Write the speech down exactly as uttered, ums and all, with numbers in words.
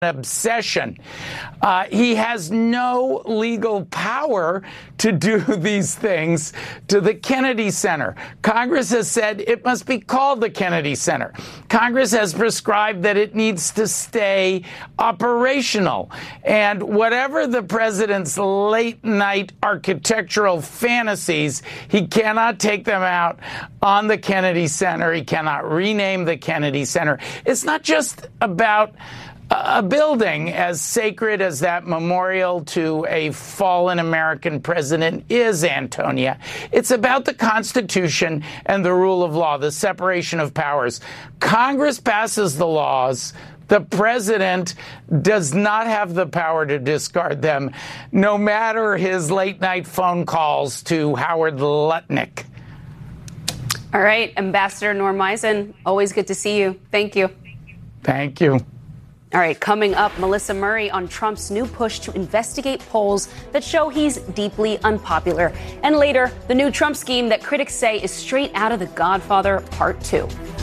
obsession. Uh, he has no legal power to do these things to the Kennedy Center. Congress has said it must be called the Kennedy Center. Congress has prescribed that it needs to stay operational. And whatever the president's late night architectural fantasies, he cannot take them out on the Kennedy Center. He cannot rename the Kennedy Center. It's not just about a building as sacred as that memorial to a fallen American president is, Antonia. It's about the Constitution and the rule of law, the separation of powers. Congress passes the laws. The president does not have the power to discard them, no matter his late-night phone calls to Howard Lutnick. All right, Ambassador Norm Eisen, always good to see you. Thank you. Thank you. All right, coming up, Melissa Murray on Trump's new push to investigate polls that show he's deeply unpopular. And later, the new Trump scheme that critics say is straight out of The Godfather Part two.